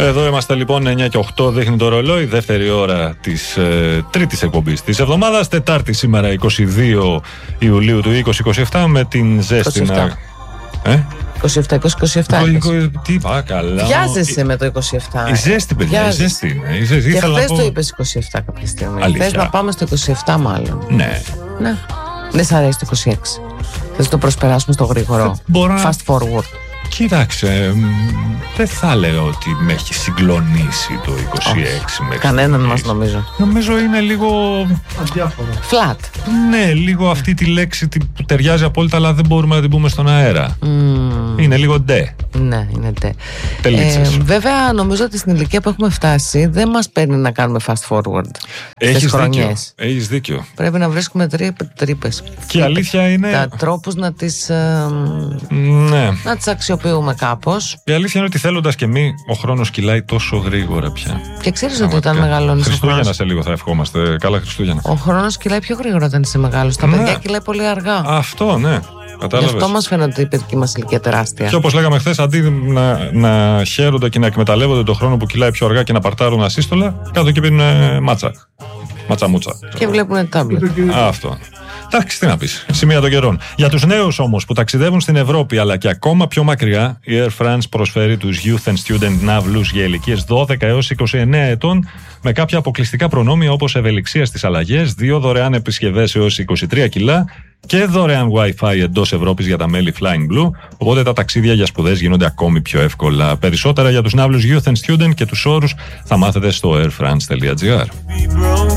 Εδώ είμαστε λοιπόν 9 και 8, δείχνει το ρολόι. Δεύτερη ώρα της τρίτης εκπομπής της εβδομάδας. Τετάρτη σήμερα 22 Ιουλίου του 2027 με την ζέστη να... 27. Τι είπα, καλά. Βιάζεσαι με το 27. Η ζέστη, παιδιά, η ζέστη είναι. Και χθες το είπες 27 κάποια στιγμή. Θες να πάμε στο 27 μάλλον. Ναι. Δεν σ' αρέσει το 26. Θες να το προσπεράσουμε στο γρήγορο. Fast forward. Κοίταξε, δεν θα λέω ότι με έχει συγκλονίσει το 26. Κανέναν μας νομίζω. Νομίζω είναι λίγο... αδιάφορο. Flat. Ναι, λίγο αυτή τη λέξη που ταιριάζει απόλυτα, αλλά δεν μπορούμε να την πούμε στον αέρα. Είναι λίγο ντε. Ναι, είναι ντε. Βέβαια, νομίζω ότι στην ηλικία που έχουμε φτάσει δεν μας παίρνει να κάνουμε fast forward. Έχεις δίκιο. Πρέπει να βρίσκουμε τρύπες. Και η αλήθεια είναι... Τα τρόπους να τις αξιοποιούμε κάπως. Η αλήθεια είναι ότι θέλοντας και μη, ο χρόνος κυλάει τόσο γρήγορα πια. Και ξέρεις ότι όταν μεγαλώνεις. Χριστούγεννα σε λίγο θα ευχόμαστε. Καλά Χριστούγεννα. Ο χρόνος κυλάει πιο γρήγορα όταν είσαι μεγάλος. Τα παιδιά κυλάει πολύ αργά. Αυτό, ναι. Γι' αυτό μας φαίνεται η παιδική μας ηλικία τεράστια. Και όπως λέγαμε χθες, αντί να χαίρονται και να εκμεταλλεύονται τον χρόνο που κυλάει πιο αργά και να παρτάρουν ασύστολα, κάτω και πίνουν μάτσα. Και βλέπουν τάμπλετ. Αυτό. Εντάξει, τι να πεις. Σημεία των καιρών. Για τους νέους όμως που ταξιδεύουν στην Ευρώπη αλλά και ακόμα πιο μακριά, η Air France προσφέρει τους Youth and Student ναύλους για ηλικίες 12 έως 29 ετών με κάποια αποκλειστικά προνόμια όπως ευελιξία στις αλλαγές, 2 δωρεάν επισκευές έως 23 κιλά και δωρεάν Wi-Fi εντός Ευρώπης για τα μέλη Flying Blue. Οπότε τα ταξίδια για σπουδές γίνονται ακόμη πιο εύκολα. Περισσότερα για τους ναύλους Youth and Student και τους όρους θα μάθετε στο airfrance.gr.